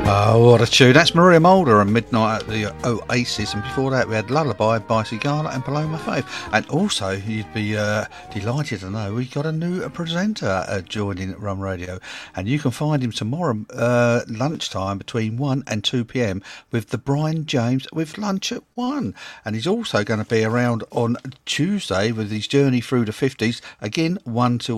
Oh, what a tune. That's Maria Mulder and Midnight at the Oasis. And before that, we had Lullaby by Sigala and Paloma Faith. And also, you'd be delighted to know we got a new presenter joining Rum Radio. And you can find him tomorrow lunchtime between 1 and 2 p.m. with the Brian James with Lunch at 1. And he's also going to be around on Tuesday with his journey through the 50s. Again, 1 till